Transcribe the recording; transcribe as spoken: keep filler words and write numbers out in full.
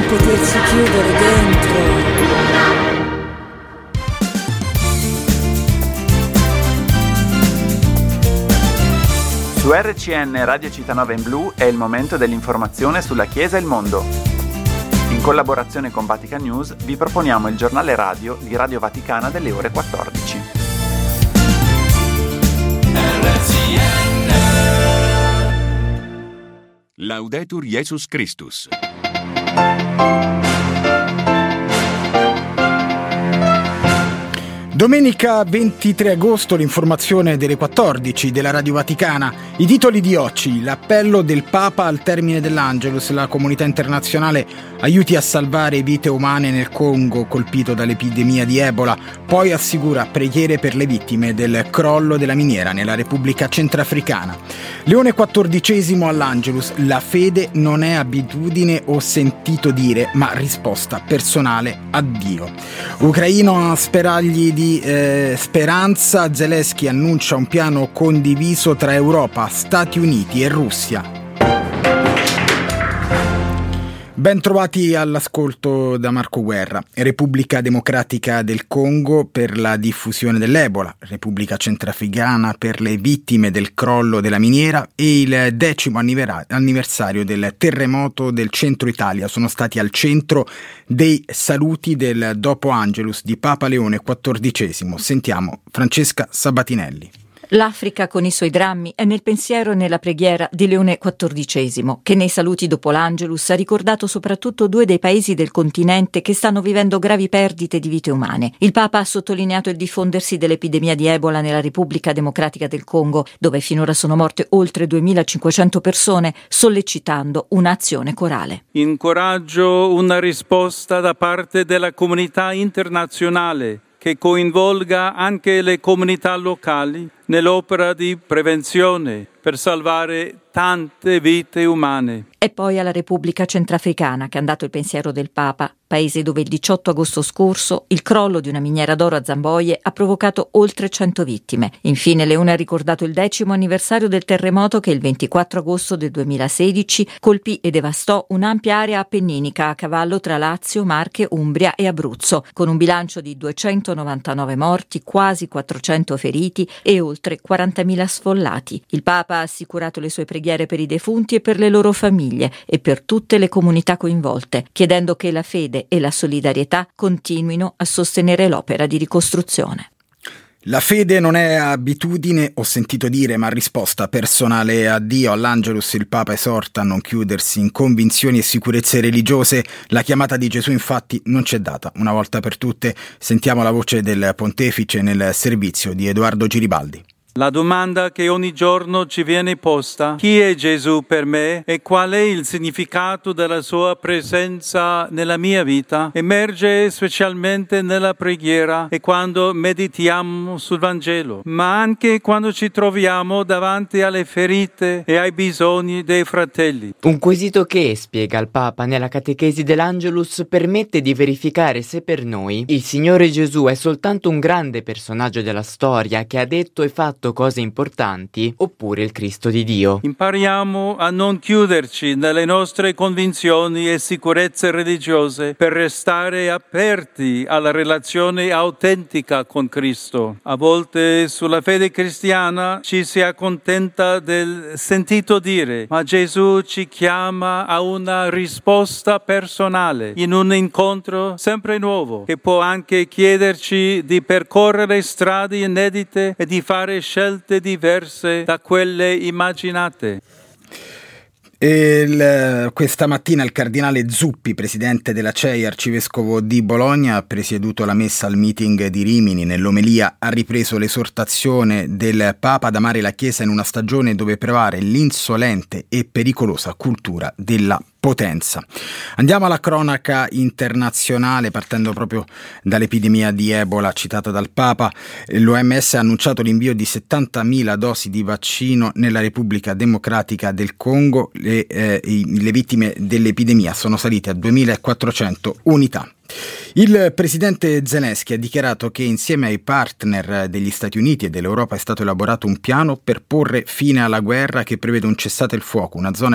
potersi chiudere dentro. Su R C N Radio Città in Blu è il momento dell'informazione sulla Chiesa e il mondo. In collaborazione con Vatican News vi proponiamo il giornale radio di Radio Vaticana delle ore quattordici. R C N Laudetur Jesus Christus. Domenica ventitré agosto, l'informazione delle quattordici della Radio Vaticana. I titoli di oggi: l'appello del Papa al termine dell'Angelus, la comunità internazionale aiuti a salvare vite umane nel Congo colpito dall'epidemia di Ebola, poi assicura preghiere per le vittime del crollo della miniera nella Repubblica Centrafricana. Leone quattordicesimo all'Angelus, la fede non è abitudine o sentito dire, ma risposta personale a Dio. Ucraino a speragli di Eh, speranza, Zelensky annuncia un piano condiviso tra Europa, Stati Uniti e Russia. Ben trovati all'ascolto da Marco Guerra. Repubblica Democratica del Congo per la diffusione dell'Ebola, Repubblica Centrafricana per le vittime del crollo della miniera e il decimo anniversario del terremoto del centro Italia sono stati al centro dei saluti del Dopo Angelus di Papa Leone quattordicesimo. Sentiamo Francesca Sabatinelli. L'Africa con i suoi drammi è nel pensiero e nella preghiera di Leone quattordicesimo, che nei saluti dopo l'Angelus ha ricordato soprattutto due dei paesi del continente che stanno vivendo gravi perdite di vite umane. Il Papa ha sottolineato il diffondersi dell'epidemia di Ebola nella Repubblica Democratica del Congo, dove finora sono morte oltre duemilacinquecento persone, sollecitando un'azione corale. Incoraggio una risposta da parte della comunità internazionale che coinvolga anche le comunità locali nell'opera di prevenzione per salvare tante vite umane. E poi alla Repubblica Centrafricana, che è andato il pensiero del Papa, paese dove il diciotto agosto scorso il crollo di una miniera d'oro a Zamboie ha provocato oltre cento vittime. Infine Leone ha ricordato il decimo anniversario del terremoto che il ventiquattro agosto del duemilasedici colpì e devastò un'ampia area appenninica a cavallo tra Lazio, Marche, Umbria e Abruzzo, con un bilancio di duecentonovantanove morti, quasi quattrocento feriti e oltre quarantamila sfollati. Il Papa ha assicurato le sue preghiere per i defunti e per le loro famiglie e per tutte le comunità coinvolte, chiedendo che la fede e la solidarietà continuino a sostenere l'opera di ricostruzione. La fede non è abitudine o sentito dire, ma risposta personale a Dio. All'Angelus il Papa esorta a non chiudersi in convinzioni e sicurezze religiose. La chiamata di Gesù infatti non c'è data una volta per tutte. Sentiamo la voce del Pontefice nel servizio di Edoardo Giribaldi. La domanda che ogni giorno ci viene posta: chi è Gesù per me e qual è il significato della sua presenza nella mia vita, emerge specialmente nella preghiera e quando meditiamo sul Vangelo, ma anche quando ci troviamo davanti alle ferite e ai bisogni dei fratelli. Un quesito che, spiega il Papa nella catechesi dell'Angelus, permette di verificare se per noi il Signore Gesù è soltanto un grande personaggio della storia che ha detto e fatto cose importanti, oppure il Cristo di Dio. Impariamo a non chiuderci nelle nostre convinzioni e sicurezze religiose per restare aperti alla relazione autentica con Cristo. A volte sulla fede cristiana ci si accontenta del sentito dire, ma Gesù ci chiama a una risposta personale, in un incontro sempre nuovo, che può anche chiederci di percorrere strade inedite e di fare scelte diverse da quelle immaginate. Il, questa mattina il cardinale Zuppi, presidente della C E I, arcivescovo di Bologna, ha presieduto la messa al meeting di Rimini. Nell'omelia ha ripreso l'esortazione del Papa ad amare la Chiesa in una stagione dove prevale l'insolente e pericolosa cultura della potenza. Andiamo alla cronaca internazionale, partendo proprio dall'epidemia di Ebola citata dal Papa. L'O M S ha annunciato l'invio di settantamila dosi di vaccino nella Repubblica Democratica del Congo. Le, eh, le vittime dell'epidemia sono salite a duemilaquattrocento unità. Il presidente Zelensky ha dichiarato che insieme ai partner degli Stati Uniti e dell'Europa è stato elaborato un piano per porre fine alla guerra che prevede un cessate il fuoco, una zona